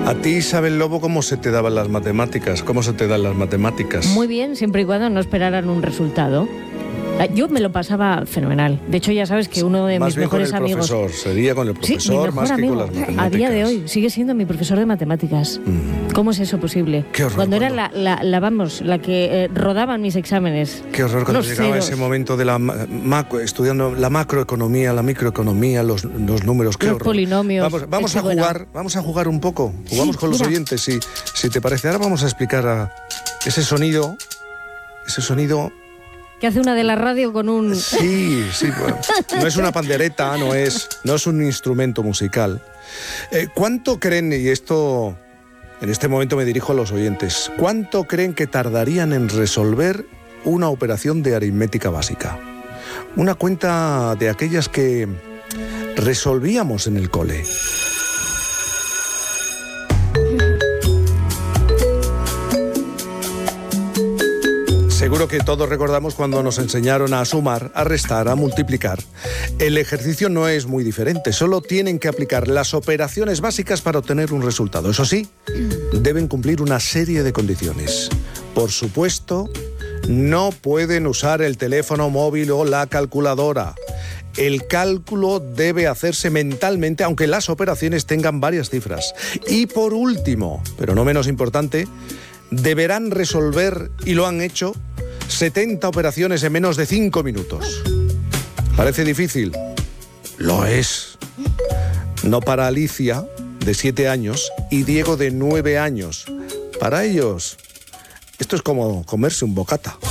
A ti, Isabel Lobo, ¿cómo se te daban las matemáticas? ¿Cómo se te dan las matemáticas? Muy bien, siempre y cuando no esperaran un resultado. Yo me lo pasaba fenomenal. De hecho, ya sabes que uno de mis mejores amigos... Más bien con el profesor, sería con el profesor, sí, mi mejor más amigo, que con las matemáticas. a día de hoy sigue siendo mi profesor de matemáticas. ¿Cómo es eso posible? Qué horror. Cuando era la que rodaban mis exámenes. Qué horror cuando llegaba ese momento de estudiando la macroeconomía, la microeconomía, los números. Qué los horror. polinomios. Vamos a jugar un poco. Jugamos con los oyentes. Si te parece, ahora vamos a explicar ese sonido. Que hace una de la radio con un... Sí, bueno, no es una pandereta, no es un instrumento musical. ¿Cuánto creen, y esto en este momento me dirijo a los oyentes, cuánto creen que tardarían en resolver una operación de aritmética básica? Una cuenta de aquellas que resolvíamos en el cole. Seguro que todos recordamos cuando nos enseñaron a sumar, a restar, a multiplicar. El ejercicio no es muy diferente, solo tienen que aplicar las operaciones básicas para obtener un resultado. Eso sí, deben cumplir una serie de condiciones. Por supuesto, no pueden usar el teléfono móvil o la calculadora. El cálculo debe hacerse mentalmente, aunque las operaciones tengan varias cifras. Y por último, pero no menos importante, deberán resolver, y lo han hecho, 70 operaciones en menos de 5 minutos. ¿Parece difícil? Lo es. No para Alicia, de 7 años, y Diego, de 9 años. Para ellos, esto es como comerse un bocata.